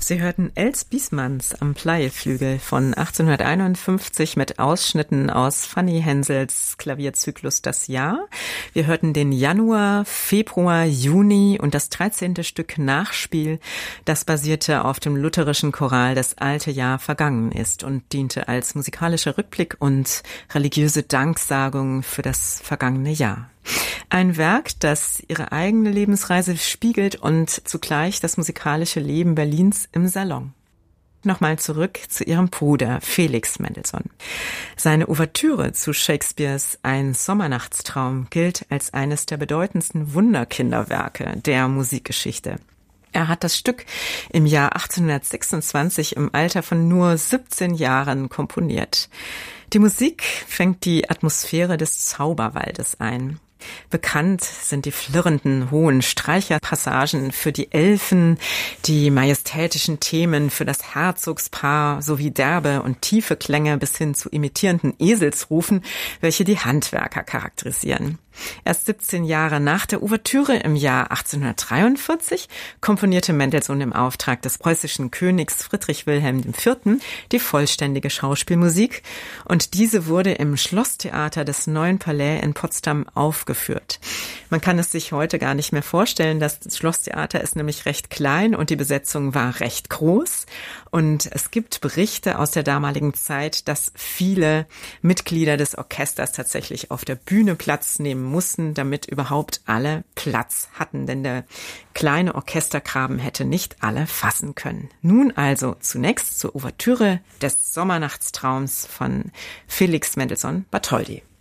Sie hörten Els Biesmanns am Pleiflügel von 1851 mit Ausschnitten aus Fanny Hensels Klavierzyklus Das Jahr. Wir hörten den Januar, Februar, Juni und das 13. Stück Nachspiel. Das basierte auf dem lutherischen Choral Das alte Jahr vergangen ist und diente als musikalischer Rückblick und religiöse Danksagung für das vergangene Jahr. Ein Werk, das ihre eigene Lebensreise spiegelt und zugleich das musikalische Leben Berlins im Salon. Nochmal zurück zu ihrem Bruder Felix Mendelssohn. Seine Ouvertüre zu Shakespeares Ein Sommernachtstraum gilt als eines der bedeutendsten Wunderkinderwerke der Musikgeschichte. Er hat das Stück im Jahr 1826 im Alter von nur 17 Jahren komponiert. Die Musik fängt die Atmosphäre des Zauberwaldes ein. Bekannt sind die flirrenden, hohen Streicherpassagen für die Elfen, die majestätischen Themen für das Herzogspaar sowie derbe und tiefe Klänge bis hin zu imitierenden Eselsrufen, welche die Handwerker charakterisieren. Erst 17 Jahre nach der Ouvertüre im Jahr 1843 komponierte Mendelssohn im Auftrag des preußischen Königs Friedrich Wilhelm IV. Die vollständige Schauspielmusik und diese wurde im Schlosstheater des Neuen Palais in Potsdam aufgeführt. Man kann es sich heute gar nicht mehr vorstellen, das Schlosstheater ist nämlich recht klein und die Besetzung war recht groß und es gibt Berichte aus der damaligen Zeit, dass viele Mitglieder des Orchesters tatsächlich auf der Bühne Platz nehmen mussten, damit überhaupt alle Platz hatten, denn der kleine Orchestergraben hätte nicht alle fassen können. Nun also zunächst zur Ouvertüre des Sommernachtstraums von Felix Mendelssohn Bartholdy.